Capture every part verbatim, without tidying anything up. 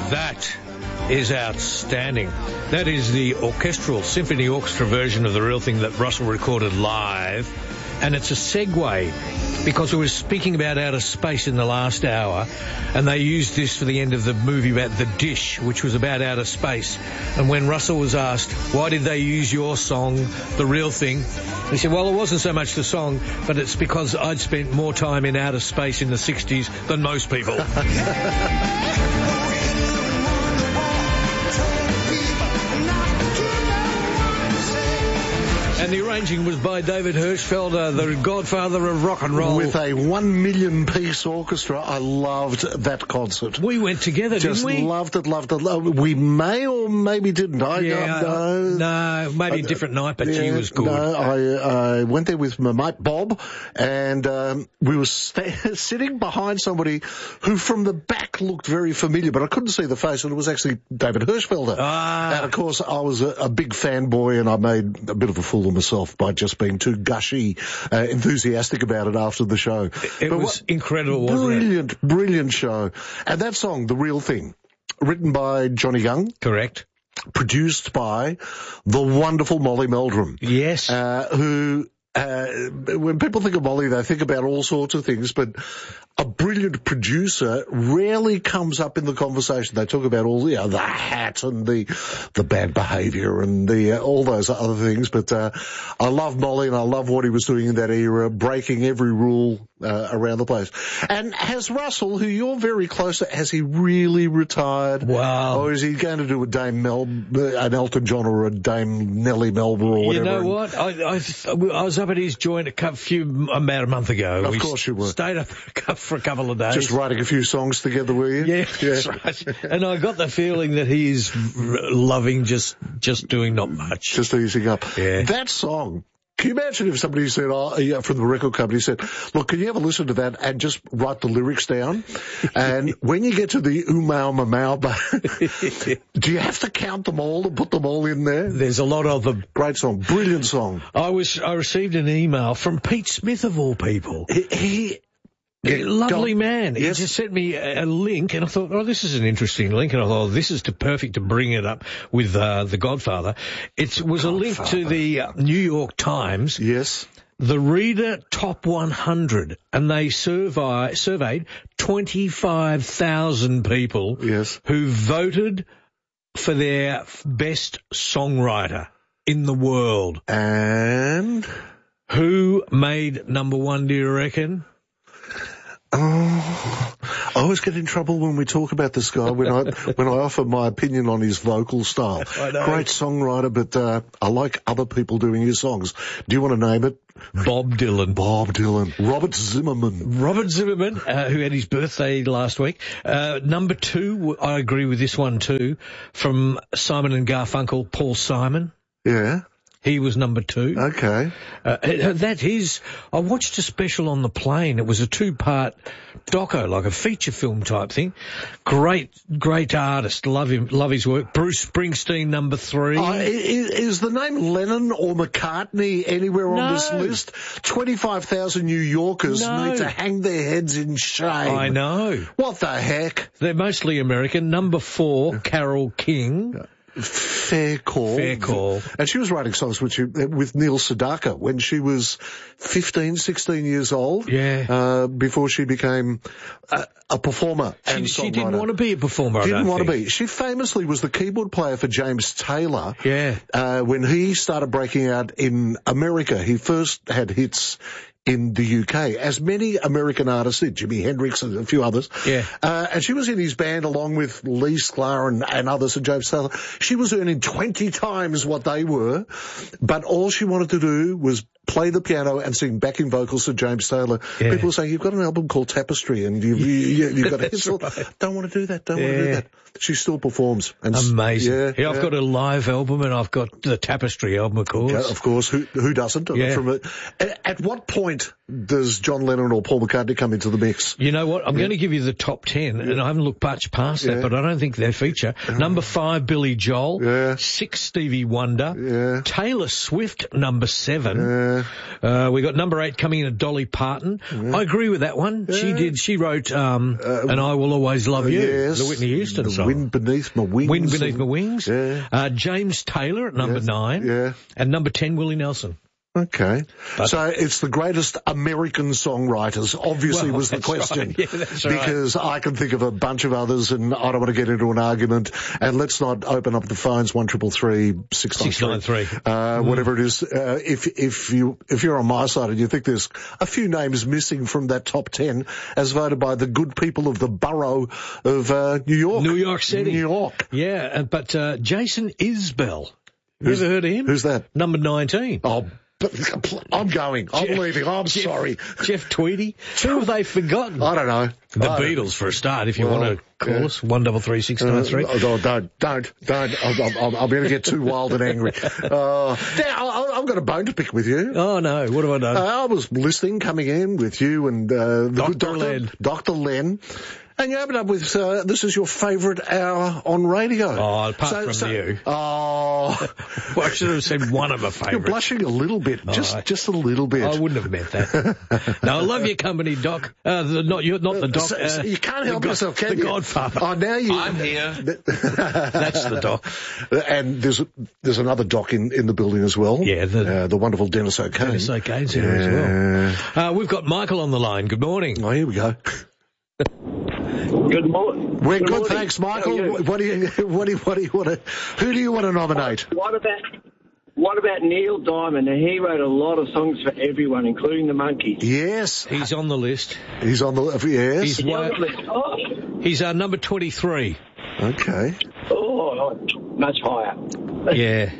That is outstanding. That is the orchestral symphony orchestra version of The Real Thing that Russell recorded live. And it's a segue because we were speaking about outer space in the last hour, and they used this for the end of the movie about The Dish, which was about outer space. And when Russell was asked, why did they use your song, The Real Thing? He said, well, it wasn't so much the song, but it's because I'd spent more time in outer space in the sixties than most people. And the arranging was by David Hirschfelder, the godfather of rock and roll. With a one million piece orchestra. I loved that concert. We went together, Just didn't we? loved it, loved it, loved it. We may or maybe didn't. I yeah, don't know. No, maybe a different night, but yeah, gee, was good. No, I, I went there with my mate Bob, and um, we were st- sitting behind somebody who from the back looked very familiar, but I couldn't see the face, and it was actually David Hirschfelder. Ah. And of course, I was a, a big fanboy, and I made a bit of a fool of myself by just being too gushy, uh, enthusiastic about it after the show. It, it but was what, incredible, wasn't brilliant, it? Brilliant, brilliant show. And that song, The Real Thing, written by Johnny Young. Correct. Produced by the wonderful Molly Meldrum. Yes. Uh, who, uh, when people think of Molly, they think about all sorts of things, but a brilliant producer rarely comes up in the conversation. They talk about all, you know, the hat and the, the bad behaviour and the, uh, all those other things, but, uh, I love Molly and I love what he was doing in that era, breaking every rule, uh, around the place. And has Russell, who you're very close to, has he really retired? Wow. Or is he going to do a Dame Mel, an Elton John or a Dame Nellie Melba or whatever? You know what? I, I, I was up at his joint a few, about a month ago. Of we course you were. Stayed up for a couple of days. Just writing a few songs together, were you? Yeah, that's right. And I got the feeling that he is loving just, just doing not much. Just easing up. Yeah. That song. Can you imagine if somebody said, oh, yeah, from the record company said, look, can you ever listen to that and just write the lyrics down? And when you get to the ooh-mow, ma-mow, do you have to count them all and put them all in there? There's a lot of them. Great song. Brilliant song. I was, I received an email from Pete Smith of all people. He, he A lovely man. Yes. He just sent me a, a link, and I thought, oh, this is an interesting link. And I thought, oh, this is to perfect to bring it up with uh, The Godfather. It was Godfather. a link to the uh, New York Times. Yes. The Reader Top one hundred, and they survey, surveyed twenty-five thousand people yes. who voted for their best songwriter in the world. And? Who made number one, do you reckon? Oh, I always get in trouble when we talk about this guy when I when I offer my opinion on his vocal style. I know. Great songwriter, but uh, I like other people doing his songs. Do you want to name it? Bob Dylan. Bob Dylan. Robert Zimmerman. Robert Zimmerman, uh, who had his birthday last week. Uh, number two, I agree with this one too, from Simon and Garfunkel, Paul Simon. Yeah. He was number two. Okay. Uh, that is, I watched a special on the plane. It was a two-part doco, like a feature film type thing. Great, great artist. Love him, love his work. Bruce Springsteen, number three. Uh, is, is the name Lennon or McCartney anywhere on no. this list? twenty-five thousand New Yorkers no. need to hang their heads in shame. I know. What the heck? They're mostly American. Number four, Carole King. Fair call. Fair call. And she was writing songs with, with Neil Sedaka when she was fifteen, sixteen years old. Yeah. Uh, before she became a, a performer and She, songwriter. she didn't want to be a performer, I Didn't don't want think. to be. She famously was the keyboard player for James Taylor. Yeah. Uh, when he started breaking out in America, he first had hits in the U K, as many American artists did, Jimi Hendrix and a few others. Yeah. Uh, and she was in his band along with Lee Sklar and, and others and James Taylor. She was earning twenty times what they were, but all she wanted to do was play the piano and sing backing vocals to James Taylor. Yeah. People say, you've got an album called Tapestry and you've, you, you, you've got a hit. Right. Don't want to do that, don't yeah. want to do that. She still performs. And Amazing. Yeah, yeah, I've yeah. got a live album and I've got the Tapestry album, of course. Yeah, of course. Who, who doesn't? Yeah. From a, at, at what point does John Lennon or Paul McCartney come into the mix? You know what? I'm yeah. going to give you the top ten, yeah. and I haven't looked much past yeah. that, but I don't think they feature. Uh, number five, Billy Joel. Yeah. Six, Stevie Wonder. Yeah. Taylor Swift, number seven. Yeah. Yeah. Uh, we got number eight coming in at Dolly Parton. Yeah. I agree with that one. Yeah. She did. She wrote um, uh, "And I Will Always Love You," yes. the Whitney Houston the song. Wind Beneath My Wings. Wind Beneath My Wings. Yeah. Uh, James Taylor at number yes. nine. Yeah. And number ten, Willie Nelson. Okay. But, so it's the greatest American songwriters, obviously, well, was the question. Right. Yeah, that's because right. I can think of a bunch of others and I don't want to get into an argument. And let's not open up the phones, one triple three, six nine three. Uh, mm. Whatever it is. Uh, if, if you, if you're on my side and you think there's a few names missing from that top ten as voted by the good people of the borough of, uh, New York. New York City. New York. Yeah. But, uh, Jason Isbell. You Who's, ever heard of him? Who's that? Number nineteen. Oh, I'm going. I'm Jeff, leaving. I'm Jeff, sorry. Jeff Tweedy. Who have they forgotten? I don't know. The I Beatles, don't. for a start, if you well, want to call yeah. us. One double three six nine three. Uh, oh, don't, don't, don't. I'm, I'm, I'm going to get too wild and angry. Uh, now, I've got a bone to pick with you. Oh, no. What have I done? Uh, I was listening, coming in with you and uh, the Doctor good Doctor Len. Doctor Len. And you open up with, uh, this is your favourite hour on radio. Oh, apart so, from so, you. Oh. Well, I should have said one of my favourites. You're blushing a little bit, oh, just I, just a little bit. I wouldn't have meant that. No, I love your company, Doc. Uh, the, not you, not the Doc. So, uh, so you can't help God, yourself, can the you? The Godfather. Oh, now you... I'm here. That's the Doc. And there's there's another Doc in, in the building as well. Yeah, the, uh, the wonderful Dennis O'Kane. Dennis O'Kane's here yeah. as well. Uh, we've got Michael on the line. Good morning. Oh, here we go. Good morning. We're good, good, morning. thanks, Michael. You? What do you, what do you, what do you want to, who do you want to nominate? What about, what about Neil Diamond? He wrote a lot of songs for everyone, including the Monkees. Yes. He's on the list. He's on the, yes. He's, He's on the list. Oh. He's uh, number twenty-three. Okay. Oh, much higher. Yeah.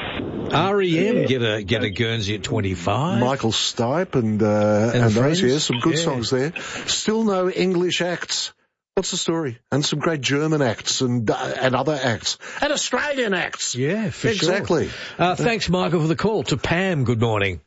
R E M yeah. get a get a Guernsey at twenty-five. Michael Stipe and uh, and, and those, yeah, some good yeah. songs there. Still no English acts. What's the story? And some great German acts and uh, and other acts and Australian acts. Yeah, for exactly. Sure. Uh, thanks, Michael, for the call. To Pam, good morning.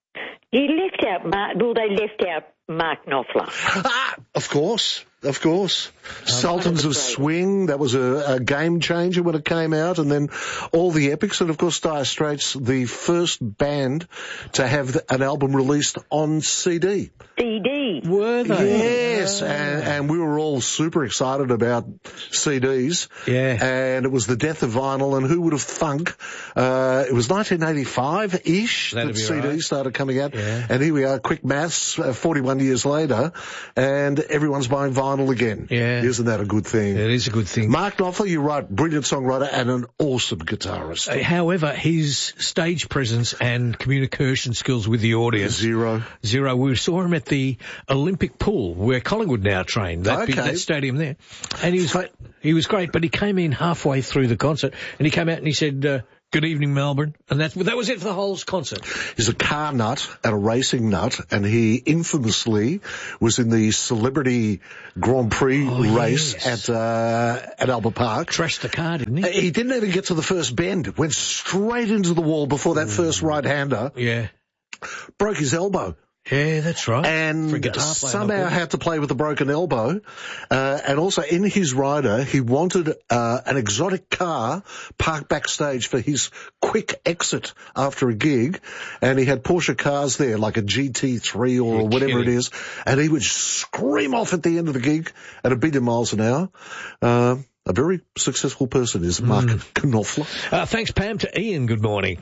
You left out Mark. Well, they left out Mark Knopfler. Ah, of course. Of course. Um, Sultans of great. Swing, that was a, a game changer when it came out, and then all the epics, and of course Dire Straits, the first band to have the, an album released on C D. C D. Were they? Yes, oh. and, and we were all super excited about C Ds. Yeah. And it was the death of vinyl, and who would have thunk, uh, it was nineteen eighty-five-ish That'd that C Ds right. started coming out, yeah. and here we are, quick maths, uh, forty-one years later, and everyone's buying vinyl again. Yeah. Isn't that a good thing? It is a good thing. Mark Knopfler, you're right, brilliant songwriter and an awesome guitarist. Uh, however, his stage presence and communication skills with the audience. Zero. Zero. We saw him at the Olympic pool where Collingwood now trained, that, okay. big, that stadium there. And he was, he was great, but he came in halfway through the concert and he came out and he said, uh, good evening, Melbourne. And that, that was it for the whole concert. He's a car nut and a racing nut, and he infamously was in the Celebrity Grand Prix oh, race yes. at uh, at Albert Park. Trashed the car, didn't he? He didn't even get to the first bend. Went straight into the wall before that Ooh. first right-hander. Yeah. Broke his elbow. Yeah, that's right. And For a guitar player, somehow had to play with a broken elbow. Uh, and also in his rider, he wanted uh, an exotic car parked backstage for his quick exit after a gig. And he had Porsche cars there, like a G T three or You're whatever kidding. it is. And he would scream off at the end of the gig at a billion miles an hour. Uh, a very successful person is Mark mm. Knopfler. Uh, thanks, Pam. To Ian, good morning.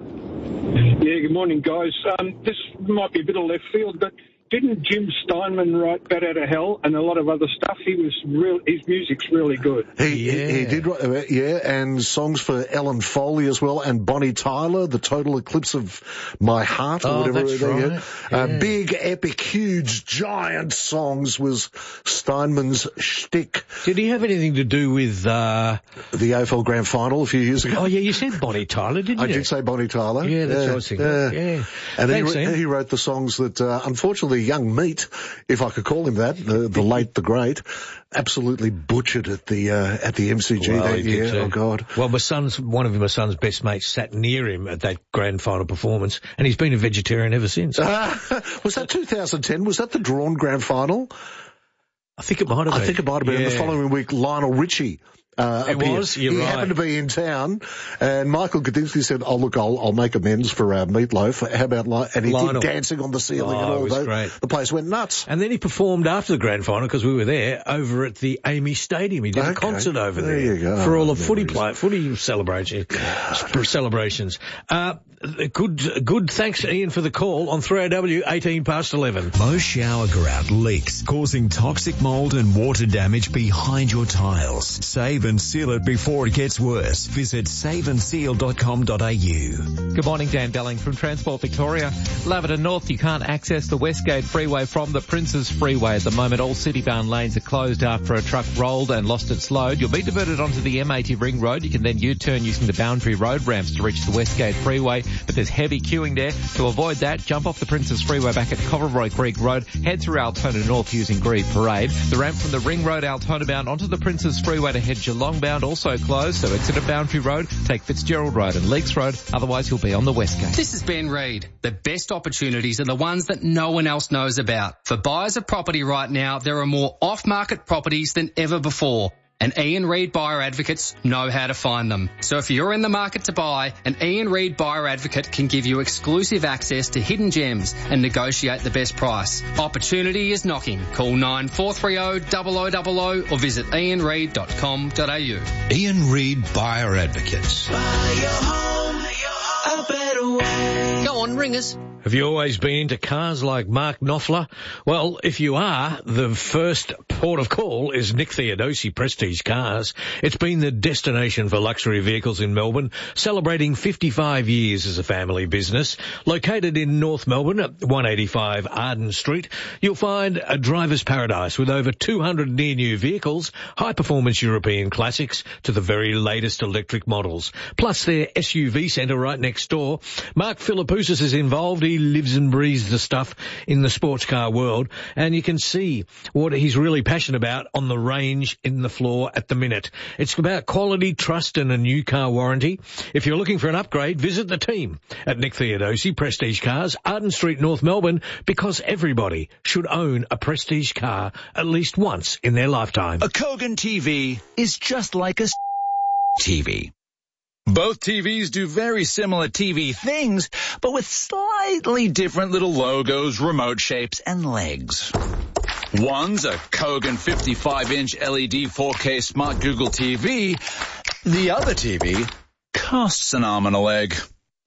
Yeah, good morning, guys. Um, this might be a bit of left field, but didn't Jim Steinman write Bat Out of Hell and a lot of other stuff? He was real. His music's really good. He, yeah. he, he did, uh, yeah, and songs for Ellen Foley as well, and Bonnie Tyler, The Total Eclipse of My Heart, or oh, whatever that's they right. get. Yeah. Uh, big, epic, huge, giant songs was Steinman's shtick. Did he have anything to do with uh the A F L Grand Final a few years ago? Oh yeah, you said Bonnie Tyler, didn't I you? I did say Bonnie Tyler. Yeah, that's yeah, what I was thinking. Yeah. yeah. And Thanks, he, he wrote the songs that, uh, unfortunately, young Meat, if I could call him that, the, the late, the great, absolutely butchered at the uh, at the M C G well, that year. Oh God! Well, my son's one of my son's best mates sat near him at that grand final performance, and he's been a vegetarian ever since. Uh, was that two thousand ten? Was that the drawn grand final? I think it might have been. I think it might have been. Yeah. And the following week, Lionel Richie Uh, It up here. was? You're he right. happened to be in town, and Michael Gudinski said, "Oh look, I'll, I'll make amends for our meatloaf. How about Li-" and he Lionel. did Dancing on the Ceiling Oh, and it all was that. great. The place went nuts. And then he performed after the grand final, because we were there, over at the Amy Stadium. He did a Okay. concert over There there you go. for all the footy Memories. play, footy celebration, celebrations. Uh, good, good. Thanks, Ian, for the call on three A W, eighteen past eleven. Most shower grout leaks, causing toxic mold and water damage behind your tiles. Save and seal it before it gets worse. Visit save and seal dot com dot a u. Good morning, Dan Belling from Transport Victoria. Laverton North, you can't access the Westgate Freeway from the Princes Freeway. At the moment, all city-bound lanes are closed after a truck rolled and lost its load. You'll be diverted onto the M eighty Ring Road. You can then U-turn using the Boundary Road ramps to reach the Westgate Freeway, but there's heavy queuing there. To avoid that, jump off the Princes Freeway back at Coverroy Creek Road, head through Altona North using Grieve Parade. The ramp from the Ring Road Altona bound onto the Princes Freeway to head Geelong bound also closed, so exit at Boundary Road, take Fitzgerald Road and Leaks Road, otherwise you'll be on the Westgate. This is Ben Reid. The best opportunities are the ones that no one else knows about. For buyers of property right now, there are more off-market properties than ever before. And Ian Reid Buyer Advocates know how to find them. So if you're in the market to buy, an Ian Reid Buyer Advocate can give you exclusive access to hidden gems and negotiate the best price. Opportunity is knocking. Call nine four three zero, zero zero zero zero or visit ian reid dot com dot a u. Ian Reid Buyer Advocates. Buy your home a better way. Go on, ring us. Have you always been into cars like Mark Knopfler? Well, if you are, the first port of call is Nick Theodosi Prestige Cars. It's been the destination for luxury vehicles in Melbourne, celebrating fifty-five years as a family business. Located in North Melbourne at one eighty-five Arden Street, you'll find a driver's paradise with over two hundred near-new vehicles, high-performance European classics to the very latest electric models. Plus their S U V centre right next door. Mark Philippoussis is involved. He lives and breathes the stuff in the sports car world, and you can see what he's really passionate about on the range in the floor at the minute. It's about quality, trust and a new car warranty. If you're looking for an upgrade, visit the team at Nick Theodosi Prestige Cars, Arden Street, North Melbourne, because everybody should own a Prestige car at least once in their lifetime. A Kogan T V is just like a T V. Both T Vs do very similar T V things, but with slightly different little logos, remote shapes, and legs. One's a Kogan fifty-five inch L E D four K Smart Google T V. The other T V costs an arm and a leg.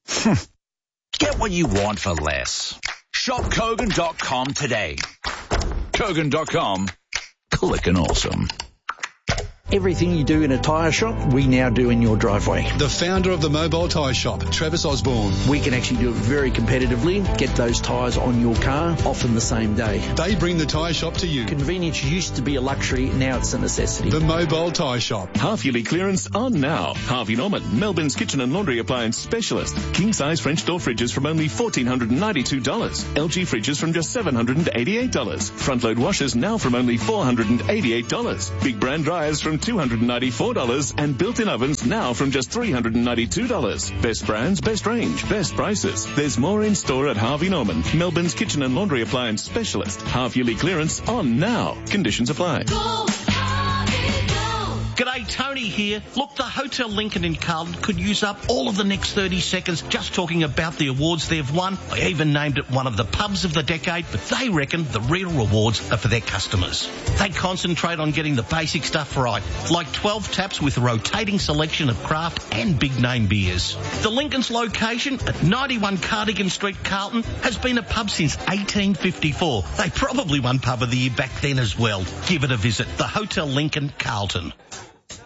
Get what you want for less. Shop Kogan dot com today. Kogan dot com. Clickin' awesome. Everything you do in a tyre shop, we now do in your driveway. The founder of the Mobile Tyre Shop, Travis Osborne. We can actually do it very competitively, get those tyres on your car, often the same day. They bring the tyre shop to you. Convenience used to be a luxury, now it's a necessity. The Mobile Tyre Shop. Half-yearly clearance on now. Harvey Norman, Melbourne's kitchen and laundry appliance specialist. King-size French door fridges from only one thousand four hundred ninety-two dollars. L G fridges from just seven hundred eighty-eight dollars. Front-load washers now from only four hundred eighty-eight dollars. Big brand dryers from two hundred ninety-four dollars and built-in ovens now from just three hundred ninety-two dollars. Best brands, best range, best prices. There's more in store at Harvey Norman, Melbourne's kitchen and laundry appliance specialist. Half-yearly clearance on now. Conditions apply. Go, Harvey, go. G'day, Tony here. Look, the Hotel Lincoln in Carlton could use up all of the next thirty seconds just talking about the awards they've won. I even named it one of the pubs of the decade, but they reckon the real rewards are for their customers. They concentrate on getting the basic stuff right, like twelve taps with a rotating selection of craft and big-name beers. The Lincoln's location at ninety-one Cardigan Street, Carlton, has been a pub since eighteen fifty-four. They probably won Pub of the Year back then as well. Give it a visit. The Hotel Lincoln, Carlton.